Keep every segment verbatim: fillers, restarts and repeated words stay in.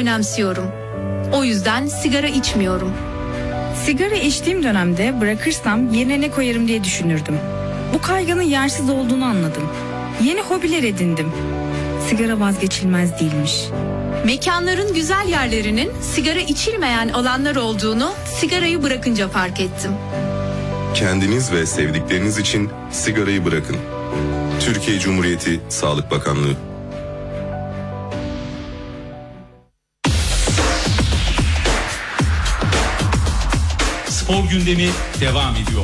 önemsiyorum. O yüzden sigara içmiyorum. Sigara içtiğim dönemde bırakırsam yerine ne koyarım diye düşünürdüm. Bu kaygının yersiz olduğunu anladım. Yeni hobiler edindim. Sigara vazgeçilmez değilmiş. Mekanların güzel yerlerinin sigara içilmeyen alanlar olduğunu sigarayı bırakınca fark ettim. Kendiniz ve sevdikleriniz için sigarayı bırakın. Türkiye Cumhuriyeti Sağlık Bakanlığı. Spor gündemi devam ediyor.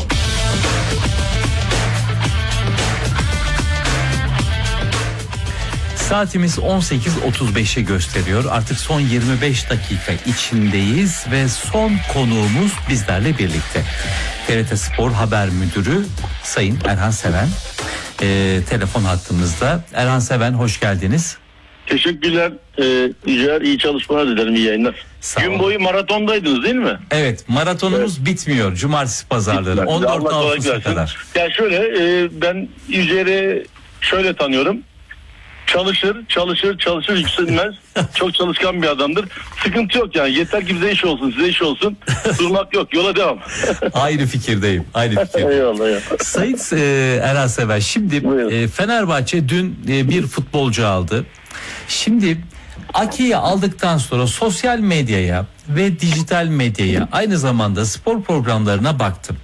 Saatimiz on sekiz otuz beşi gösteriyor. Artık son yirmi beş dakika içindeyiz ve son konuğumuz bizlerle birlikte. T R T Spor Haber Müdürü Sayın Erhan Seven e, telefon hattımızda. Erhan Seven, hoş geldiniz. Teşekkürler. Ee, Yücel, iyi çalışmalar dilerim, iyi yayınlar. Sağ Gün olun. boyu maratondaydınız değil mi? Evet, maratonumuz evet. bitmiyor. Cumartesi pazarları on dört Ağustos'a kadar. Ya şöyle e, ben Yücel'i şöyle tanıyorum. Çalışır, çalışır, çalışır, yükselmez. Çok çalışkan bir adamdır. Sıkıntı yok yani. Yeter ki bize iş olsun, size iş olsun. Durmak yok, yola devam. Aynı fikirdeyim, aynı fikirdeyim. Eyvallah, eyvallah. Sayın e, Erhan Seven, şimdi e, Fenerbahçe dün e, bir futbolcu aldı. Şimdi Ake'yi aldıktan sonra sosyal medyaya ve dijital medyaya, aynı zamanda spor programlarına baktım.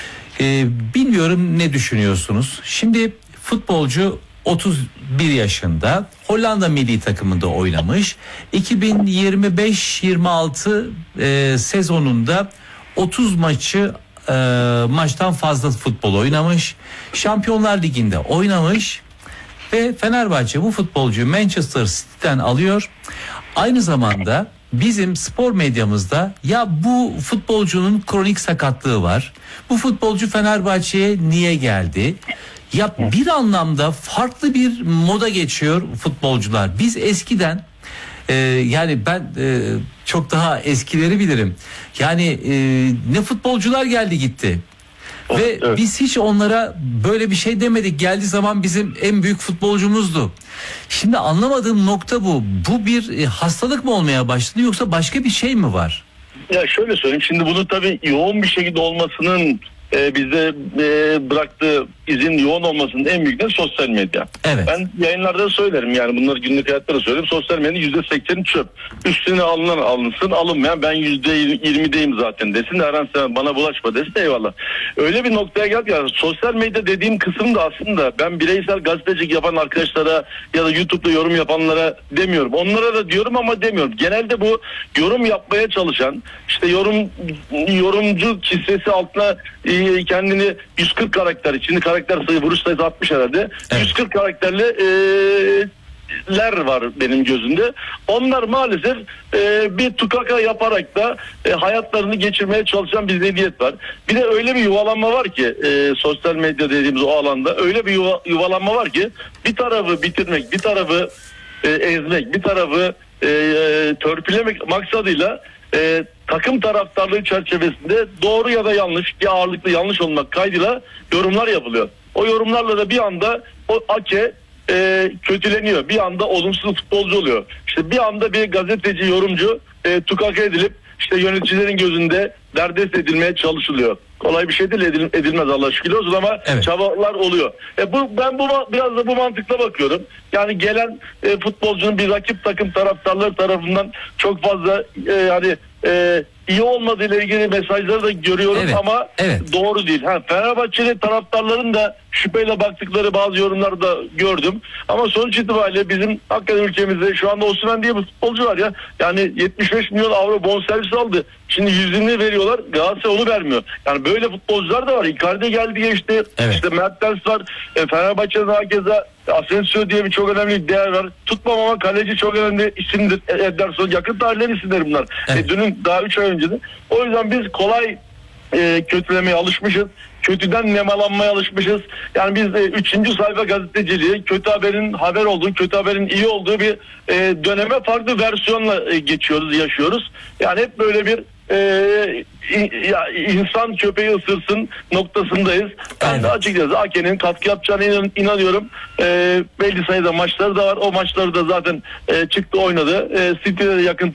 E, bilmiyorum ne düşünüyorsunuz? Şimdi futbolcu otuz bir yaşında, Hollanda milli takımında oynamış. iki bin yirmi beş yirmi altı e, sezonunda otuz maçı e, maçtan fazla futbol oynamış. Şampiyonlar Ligi'nde oynamış ve Fenerbahçe bu futbolcuyu Manchester City'den alıyor. Aynı zamanda bizim spor medyamızda ya bu futbolcunun kronik sakatlığı var, bu futbolcu Fenerbahçe'ye niye geldi? Ya bir anlamda farklı bir moda geçiyor futbolcular. Biz eskiden e, yani ben e, çok daha eskileri bilirim. Yani e, ne futbolcular geldi gitti. Ve evet. Biz hiç onlara böyle bir şey demedik. Geldiği zaman bizim en büyük futbolcumuzdu. Şimdi anlamadığım nokta bu. Bu bir e, hastalık mı olmaya başladı yoksa başka bir şey mi var? Ya şöyle söyleyeyim. Şimdi bunu tabii yoğun bir şekilde olmasının e, bize e, bıraktığı izin yoğun olmasının en büyük de sosyal medya. Evet. Ben yayınlarda söylerim, yani bunları günlük hayatta da söylerim. Sosyal medyanın yüzde sekseni çöp. Üstüne alınan alınsın, alınmayan ben yüzde yirmideyim zaten desin. Erhan sen bana bulaşma desin, eyvallah. Öyle bir noktaya geldi yani. Sosyal medya dediğim kısım da aslında ben bireysel gazetecilik yapan arkadaşlara ya da YouTube'da yorum yapanlara demiyorum. Onlara da diyorum ama demiyorum. Genelde bu yorum yapmaya çalışan, işte yorum yorumcu kitlesi altına e, kendini yüz kırk karakter, içinde karakter sayı, vuruş sayısı altmış herhalde. Evet. yüz kırk karakterli e, ler var benim gözümde. Onlar maalesef e, bir tukaka yaparak da e, hayatlarını geçirmeye çalışan bir zihniyet var. Bir de öyle bir yuvalanma var ki e, sosyal medya dediğimiz o alanda öyle bir yuva, yuvalanma var ki bir tarafı bitirmek, bir tarafı e, ezmek, bir tarafı e, törpülemek maksadıyla e, takım taraftarlığı çerçevesinde doğru ya da yanlış, ki ağırlıklı yanlış olmak kaydıyla yorumlar yapılıyor. O yorumlarla da bir anda o Ake e, kötüleniyor. Bir anda olumsuz futbolcu oluyor. İşte bir anda bir gazeteci, yorumcu e, tukaka edilip işte yöneticilerin gözünde derdest edilmeye çalışılıyor. Kolay bir şey değil, edil, edilmez Allah şükür olsun ama evet. Çabalar oluyor. E bu ben bu biraz da bu mantıkla bakıyorum. Yani gelen e, futbolcunun bir rakip takım taraftarları tarafından çok fazla e, yani e, iyi olmadığıyla ilgili mesajları da görüyorum evet, ama evet. Doğru değil. Ha, Fenerbahçeli taraftarların da şüpheyle baktıkları bazı yorumları da gördüm. Ama sonuç itibariyle bizim hakikaten ülkemizde şu anda Osimhen diye bir futbolcu var ya. Yani yetmiş beş milyon avro bonservis aldı. Şimdi yüzünü veriyorlar. Galatasaray onu vermiyor. Yani böyle futbolcular da var. Icardi geldi geçti. Evet. İşte Mertens var. E, Fenerbahçe'de hakeza Asensio diye bir çok önemli bir değer var. Tutmam ama kaleci çok önemli isimdir. Ederson yakın tarihlerin isimleri bunlar. Evet. E, dünün daha üç ay önceydi. O yüzden biz kolay e, kötülemeye alışmışız. Kötüden nemalanmaya alışmışız. Yani biz de üçüncü sayfa gazeteciliği, kötü haberin haber olduğu, kötü haberin iyi olduğu bir e, döneme farklı versiyonla e, geçiyoruz, yaşıyoruz. Yani hep böyle bir e, ya, insan köpeği ısırsın noktasındayız. Ben evet. de açıkçası Ake'nin katkı yapacağına inan, inanıyorum. E, belli sayıda maçları da var. O maçları da zaten e, çıktı oynadı. E, City'de yakın